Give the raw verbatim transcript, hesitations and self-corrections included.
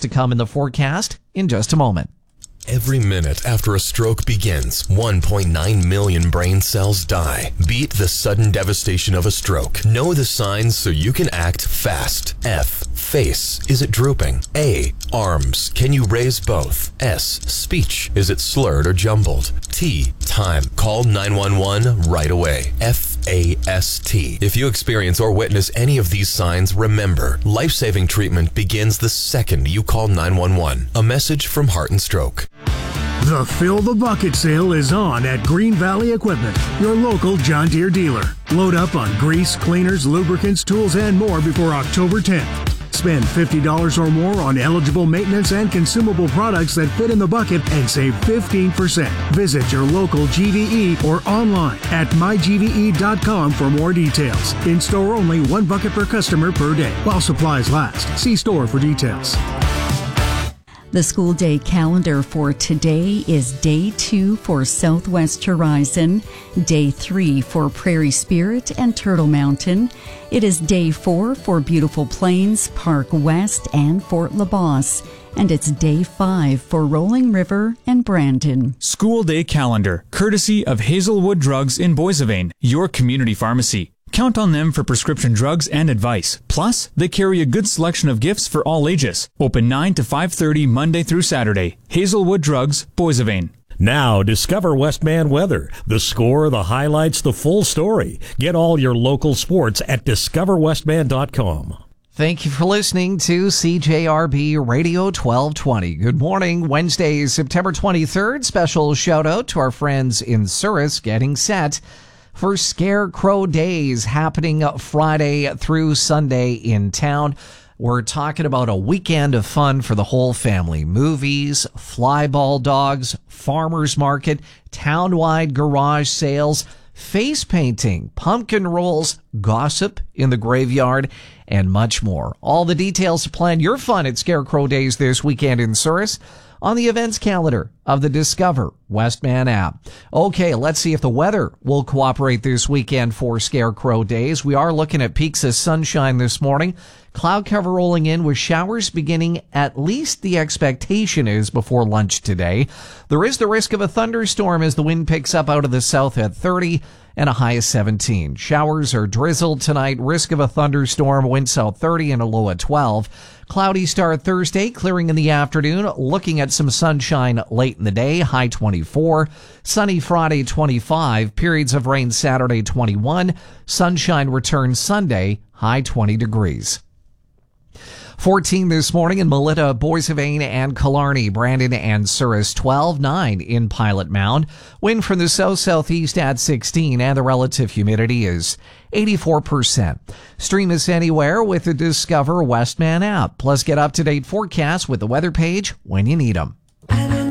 to come in the forecast in just a moment. Every minute after a stroke begins, one point nine million brain cells die. Beat the sudden devastation of a stroke. Know the signs so you can act fast. F. Face. Is it drooping? A. Arms. Can you raise both? S. Speech. Is it slurred or jumbled? T. Time. Call nine one one right away. F A S T. If you experience or witness any of these signs, remember, life-saving treatment begins the second you call nine one one. A message from Heart and Stroke. The Fill the Bucket sale is on at Green Valley Equipment, your local John Deere dealer. Load up on grease, cleaners, lubricants, tools, and more before October tenth. Spend fifty dollars or more on eligible maintenance and consumable products that fit in the bucket and save fifteen percent. Visit your local G V E or online at my G V E dot com for more details. In store only, one bucket per customer per day while supplies last. See store for details. The school day calendar for today is day two for Southwest Horizon, day three for Prairie Spirit and Turtle Mountain. It is day four for Beautiful Plains, Park West, and Fort LaBosse. And it's day five for Rolling River and Brandon. School day calendar, courtesy of Hazelwood Drugs in Boissevain, your community pharmacy. Count on them for prescription drugs and advice. Plus, they carry a good selection of gifts for all ages. Open nine to five thirty Monday through Saturday. Hazelwood Drugs, Boissevain. Now, discover Westman Weather. The score, the highlights, the full story. Get all your local sports at discover westman dot com. Thank you for listening to C J R B Radio twelve twenty. Good morning, Wednesday, September twenty-third. Special shout out to our friends in Souris getting set for Scarecrow Days happening Friday through Sunday in town. We're talking about a weekend of fun for the whole family. Movies, flyball dogs, farmers market, town-wide garage sales, face painting, pumpkin rolls, gossip in the graveyard, and much more. All the details to plan your fun at Scarecrow Days this weekend in Souris on the events calendar of the Discover Westman app. Okay, let's see if the weather will cooperate this weekend for Scarecrow Days. We are looking at peaks of sunshine this morning. Cloud cover rolling in with showers beginning, at least the expectation is, before lunch today. There is the risk of a thunderstorm as the wind picks up out of the south at thirty and a high of seventeen. Showers or drizzle tonight, risk of a thunderstorm, wind south thirty and a low at twelve. Cloudy start Thursday, clearing in the afternoon, looking at some sunshine late in the day, high twenty-four. Sunny Friday, twenty-five. Periods of rain Saturday, twenty-one. Sunshine returns Sunday, high twenty degrees. fourteen this morning in Melita, Boissevain, and Killarney. Brandon and Souris twelve, nine in Pilot Mound. Wind from the south-southeast at sixteen, and the relative humidity is eighty-four percent. Stream us anywhere with the Discover Westman app. Plus, get up-to-date forecasts with the weather page when you need them.